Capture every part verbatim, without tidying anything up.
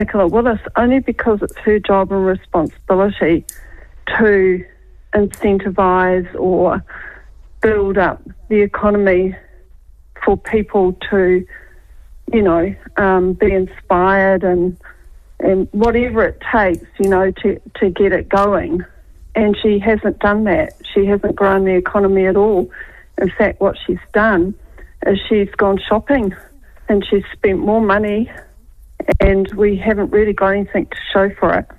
Nicola Willis only because it's her job and responsibility to incentivise or build up the economy for people to, you know, um, be inspired and and whatever it takes, you know, to, to get it going. And she hasn't done that. She hasn't grown the economy at all. In fact, what she's done is she's gone shopping and she's spent more money, and we haven't really got anything to show for it.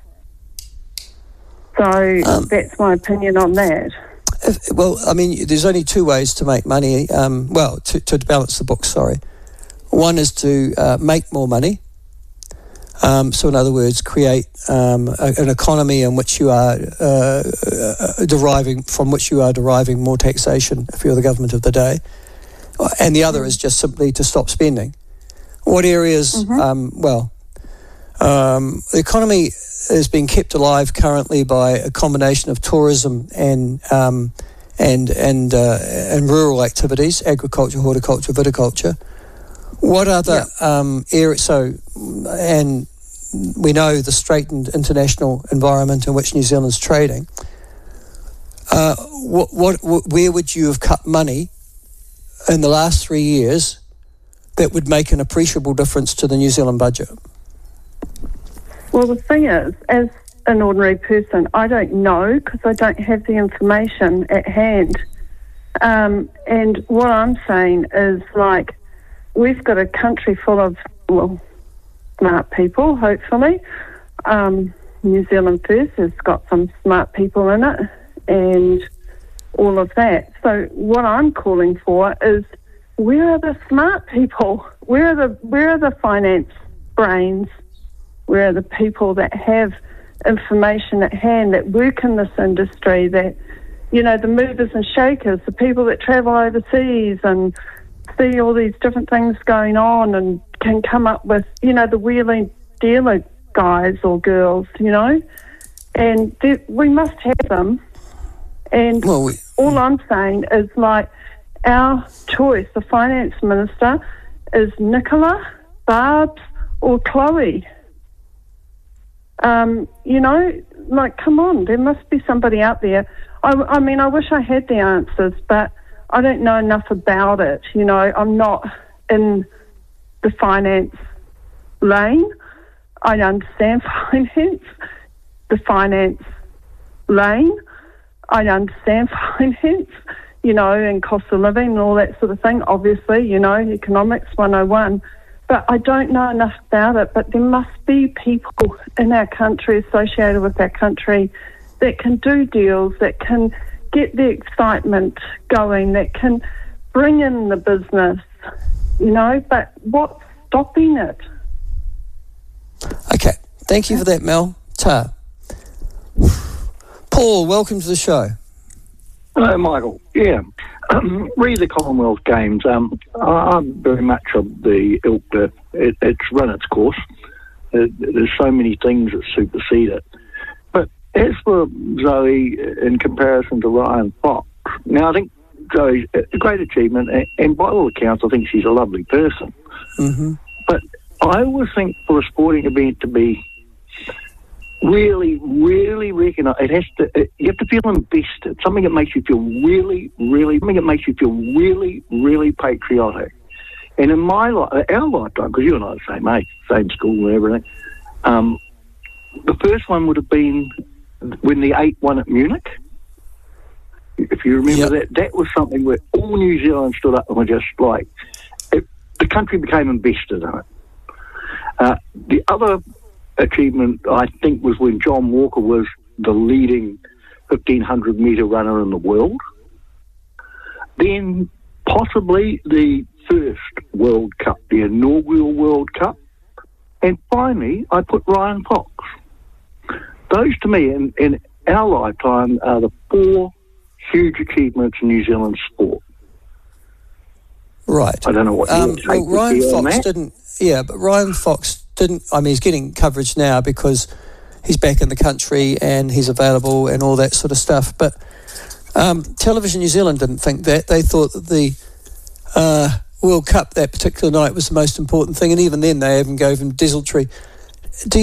So um, that's my opinion on that. If, well, I mean, there's only two ways to make money. Um, well, to, to balance the books, sorry. One is to uh, make more money. Um, so, in other words, create um, a, an economy in which you are uh, uh, deriving, from which you are deriving more taxation if you're the government of the day. And the other is just simply to stop spending. What areas? Mm-hmm. Um, well, um, the economy is being kept alive currently by a combination of tourism and um, and and uh, and rural activities, agriculture, horticulture, viticulture. What other yeah. um, areas? So, and we know the straitened international environment in which New Zealand's trading. Uh, what, what, what, where would you have cut money in the last three years that would make an appreciable difference to the New Zealand budget? Well, the thing is, as an ordinary person, I don't know because I don't have the information at hand. Um, and what I'm saying is, like, we've got a country full of, well, smart people, hopefully. Um, New Zealand First has got some smart people in it and all of that. So what I'm calling for is, where are the smart people? Where are the where are the finance brains? Where are the people that have information at hand, that work in this industry, that, you know, the movers and shakers, the people that travel overseas and see all these different things going on and can come up with, you know, the wheeling dealer guys or girls, you know, and we must have them. And well, we, all I'm saying is, like, our choice, the finance minister, is Nicola, Barbs or Chloe. Um, you know, like, come on, there must be somebody out there. I, I mean, I wish I had the answers, but I don't know enough about it. You know, I'm not in the finance lane. I understand finance, the finance lane. I understand finance, you know, and cost of living and all that sort of thing, obviously, you know, economics one oh one. But I don't know enough about it. But there must be people in our country, associated with our country, that can do deals, that can get the excitement going, that can bring in the business, you know, but what's stopping it? Okay, thank you for that, Mel. Ta. Paul, welcome to the show. Hello, Michael. Yeah, um, re the Commonwealth Games. Um, I'm very much of the ilk that it, it's run its course. It, there's so many things that supersede it. But as for Zoe, in comparison to Ryan Fox, now I think Zoe's a great achievement, and, and by all accounts, I think she's a lovely person. Mm-hmm. But I always think for a sporting event to be really, really recognised, it has to. It, you have to feel invested. Something that makes you feel really, really. Something that makes you feel really, really patriotic. And in my life, our lifetime, because you and I are the same age, same school and everything. Um, the first one would have been when the eight won at Munich. If you remember yep. that, that was something where all New Zealand stood up and were just like, it, the country became invested in it. Uh, the other achievement, I think, was when John Walker was the leading fifteen hundred metre runner in the world. Then possibly the first World Cup, the inaugural World Cup. And finally, I put Ryan Fox. Those, to me, in, in our lifetime, are the four huge achievements in New Zealand sport. Right. I don't know what um, your take well, would Ryan be on Fox that. didn't. Yeah, but Ryan Fox didn't. I mean, he's getting coverage now because he's back in the country and he's available and all that sort of stuff. But um, Television New Zealand didn't think that. They thought that the uh, World Cup that particular night was the most important thing, and even then they even gave him desultory